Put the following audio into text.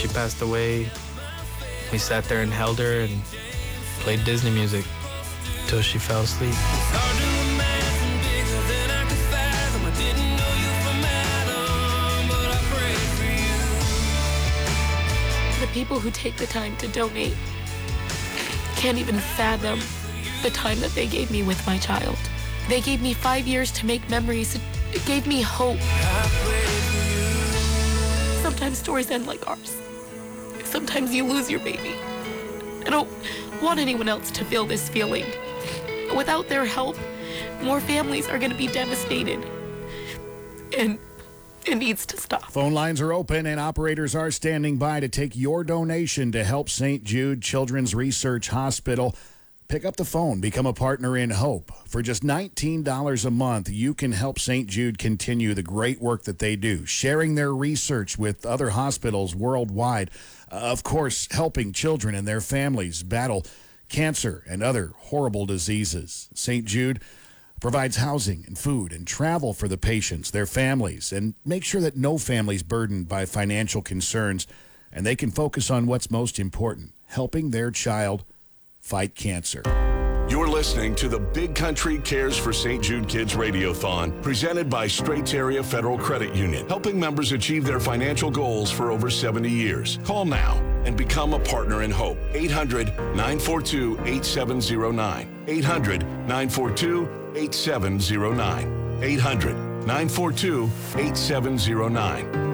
she passed away, we sat there and held her and played Disney music till she fell asleep. The people who take the time to donate can't even fathom the time that they gave me with my child. They gave me 5 years to make memories. It gave me hope. Sometimes stories end like ours. Sometimes you lose your baby. I don't want anyone else to feel this feeling. Without their help, more families are going to be devastated. And it needs to stop. Phone lines are open and operators are standing by to take your donation to help St. Jude Children's Research Hospital. Pick up the phone, become a partner in hope. For just $19 a month, you can help St. Jude continue the great work that they do, sharing their research with other hospitals worldwide. Of course, helping children and their families battle cancer and other horrible diseases. St. Jude provides housing and food and travel for the patients, their families, and make sure that no family is burdened by financial concerns, and they can focus on what's most important, helping their child fight cancer. You're listening to the Big Country Cares for St. Jude Kids Radiothon, presented by Straits Area Federal Credit Union, helping members achieve their financial goals for over 70 years. Call now and become a partner in hope. 800-942-8709. 800-942-8709. 800-942-8709.